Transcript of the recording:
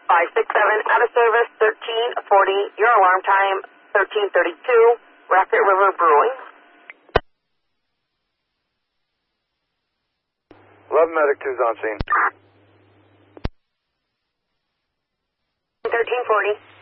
567 out of service, 1340. Your alarm time, 1332. Rocket River Brewing. Love Medic 2's on scene. 1340.